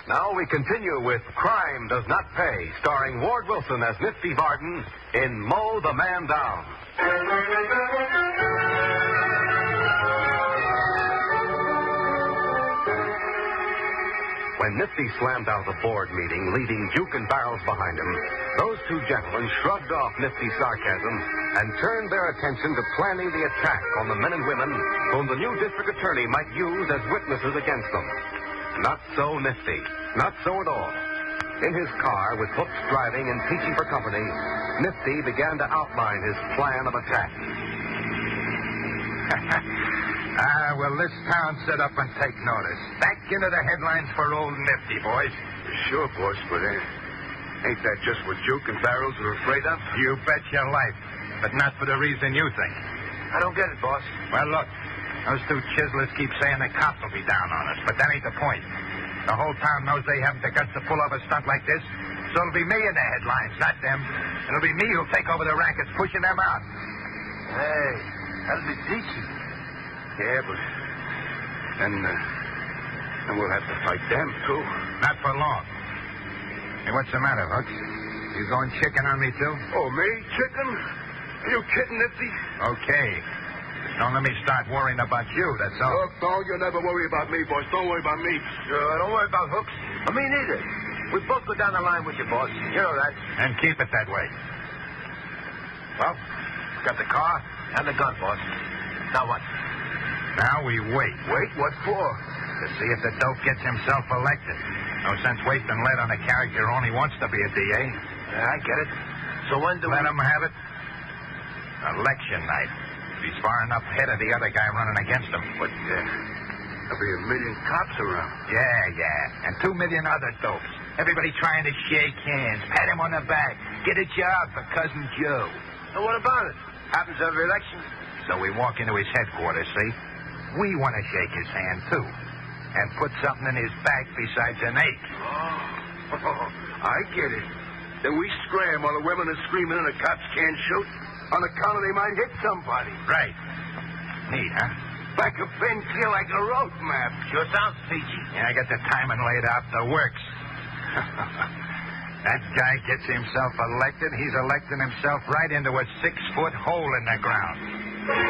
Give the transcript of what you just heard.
Now we continue with Crime Does Not Pay, starring Ward Wilson as Nifty Varden in Mow the Man Down. When Nifty slammed out of the board meeting, leaving Duke and Barrels behind him, those two gentlemen shrugged off Nifty's sarcasm and turned their attention to planning the attack on the men and women whom the new district attorney might use as witnesses against them. Not so Nifty. Not so at all. In his car, with Hooks driving and Peachy for company, Nifty began to outline his plan of attack. Well, this town set up and take notice. Back into the headlines for old Nifty, boys. Sure, boss, but ain't that just what Duke and Barrels are afraid of? You bet your life, but not for the reason you think. I don't get it, boss. Well, look, those two chiselers keep saying the cops will be down on us, but that ain't the point. The whole town knows they haven't the guts to pull off a stunt like this, so it'll be me in the headlines, not them. It'll be me who'll take over the rackets, pushing them out. Hey, that'll be decent. Yeah, but then we'll have to fight them, too. Not for long. Hey, what's the matter, Hooks? You going chicken on me, too? Oh, me? Chicken? Are you kidding, Nifty? Okay. Don't let me start worrying about you, that's all. Look, don't you never worry about me, boss. Don't worry about me. Don't worry about Hooks. Me neither. We both go down the line with you, boss. You know that. And keep it that way. Well, got the car and the gun, boss. Now what? Now we wait. Wait? What for? To see if the dope gets himself elected. No sense wasting lead on a character who only wants to be a DA. I get it. So when do Let him have it. Election night. If he's far enough ahead of the other guy running against him. But there'll be 1 million cops around. Yeah. And 2 million other dopes. Everybody trying to shake hands, pat him on the back, get a job for Cousin Joe. So what about it? Happens every election. So we walk into his headquarters, see? We want to shake his hand, too. And put something in his back besides an ache. Oh, I get it. Then we scram while the women are screaming and the cops can't shoot on account of they might hit somebody. Right. Neat, huh? Like a pin clear like a road map. Sure sounds peachy. Yeah, I got the timing laid out. The works. That guy gets himself elected. He's electing himself right into a 6-foot hole in the ground.